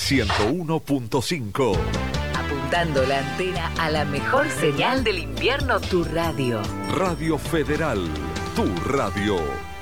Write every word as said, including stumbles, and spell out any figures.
ciento uno punto cinco. Apuntando la antena a la mejor señal del invierno, tu radio. Radio Federal, tu radio.